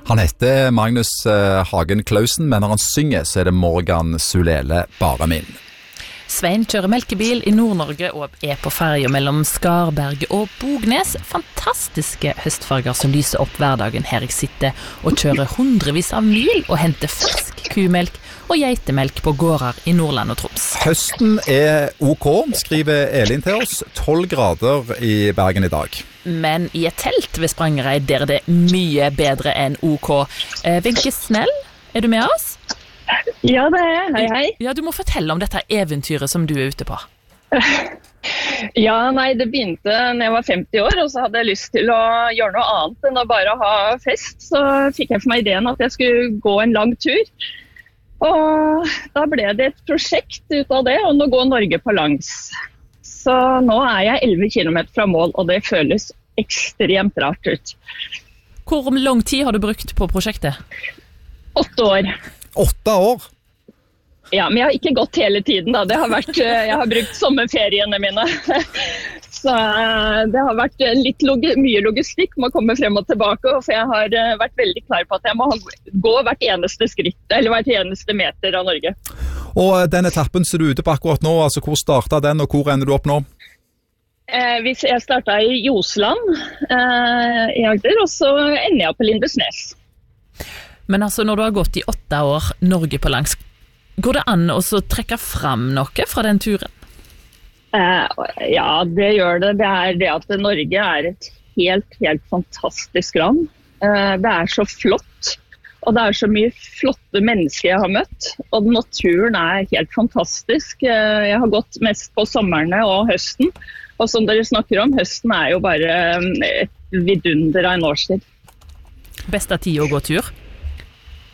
Han heter Magnus Hagen Klausen, men når han synger så det Morgan Sulele bare min. Svein kjører melkebil i Nord-Norge og på ferja mellom Skarberget og Bognes. Fantastiske høstfarger som lyser opp hverdagen her jeg sitter og kjører hundrevis av mil og henter fersk kumelk og geitemelk på gårder i Nordland og Troms. Høsten OK, skriver Elin til oss. 12 grader i Bergen i dag. Men i et telt ved Sprangereid der det mye bedre enn OK. Wenche Snell, du med oss? Ja, det hei, hei. Ja, du må fortelle om dette eventyret som du ute på. Ja, nei, det begynte når jeg var 50 år, og så hadde jeg lyst til å gjøre noe annet enn å bare ha fest. Så fikk jeg for meg ideen at jeg skulle gå en lang tur. Og da ble det et prosjekt ut av det, om å gå Norge på langs. Så nå jeg 11 kilometer fra mål, og det føles ekstremt rart ut. Hvor lang tid har du brukt på prosjektet? 8 år. 8 år? Ja, men jeg har ikke gått hele tiden da. Det har vært, jeg har brukt sommerferiene mine. Så det har vært mye logistikk med å komme frem og tilbake, for jeg har vært veldig klar på at jeg må gå hvert eneste skritt, eller hvert eneste meter av Norge. Og den etappen som du ute på akkurat nå, altså hvor startet den, og hvor ender du opp nå? Jeg startet i Josland i Agder, og så ender jeg på Lindesnes. Men altså, når du har gått i 8 år Norge på langs, går det an å trekke fram noe fra den turen? Ja, det gjør det. Det det at Norge et helt fantastisk land. Det så flott, og det så mye flotte mennesker jeg har møtt. Og naturen helt fantastisk. Jeg har gått mest på sommerne og høsten. Og som dere snakker om, høsten jo bare et vidunder av en årstid. Beste tid å gå tur?